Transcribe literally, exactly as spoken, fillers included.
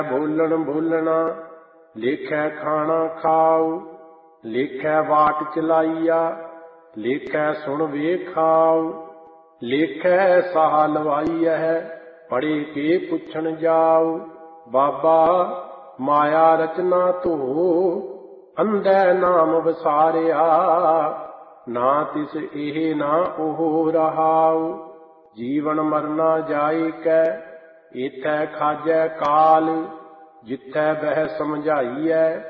ਬੋਲਣ ਬੋਲਣਾ, ਲੇਖੈ ਖਾਣਾ ਖਾਉ। ਲੇਖੈ ਵਾਟ ਚਲਾਈਆ, ਲੇਖੈ ਸੁਣ ਵੇਖਾਉ। ਲੇਖੈ ਸਾਹ ਲਵਾਈਐ, ਪੜੇ ਕੇ ਪੁੱਛਣ ਜਾਉ। ਬਾਬਾ ਮਾਇਆ ਰਚਨਾ ਧੋ, ਅੰਧੈ ਨਾਮ ਵਸਾਰਿਆ। ਨਾ ਤਿਸ ਇਹ ਨਾ ਉਹ ਰਹਾਉ। ਜੀਵਨ ਮਰਨਾ ਜਾਇ ਕੈ, ਏਥੈ ਖਾਜੈ ਕਾਲ। ਜਿਥੈ ਬਹਿ ਸਮਝਾਈਐ,